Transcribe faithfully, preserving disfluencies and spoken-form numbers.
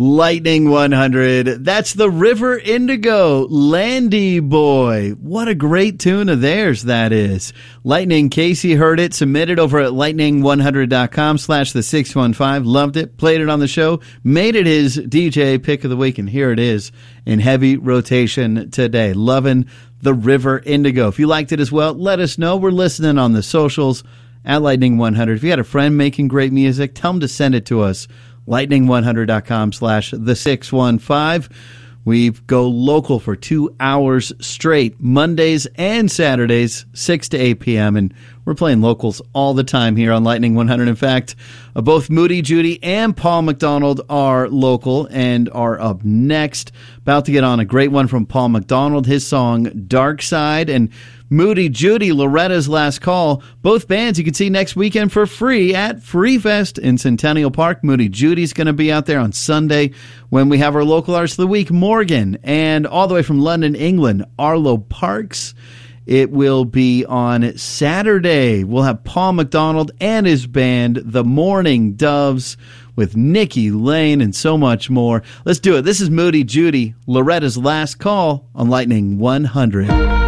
Lightning one hundred. That's the River Indigo, Landy Boy. What a great tune of theirs that is. Lightning, Casey heard it, submitted over at lightning one hundred dot com slash the six one five. Loved it, played it on the show, made it his D J pick of the week, and here it is in heavy rotation today. Loving the River Indigo. If you liked it as well, let us know. We're listening on the socials at Lightning one hundred. If you had a friend making great music, tell them to send it to us. lightning one hundred dot com slash the six one five. We go local for two hours straight, Mondays and Saturdays, six to eight p.m., and we're playing locals all the time here on Lightning one hundred. In fact, uh, both Moody Judy and Paul McDonald are local and are up next. About to get on a great one from Paul McDonald, his song Dark Side, and Moody Judy, Loretta's Last Call. Both bands you can see next weekend for free at Free Fest in Centennial Park. Moody Judy's going to be out there on Sunday when we have our local artist of the week, Morgan. And all the way from London, England, Arlo Parks. It will be on Saturday. We'll have Paul McDonald and his band, The Morning Doves, with Nikki Lane and so much more. Let's do it. This is Moody Judy, Loretta's Last Call on Lightning one hundred.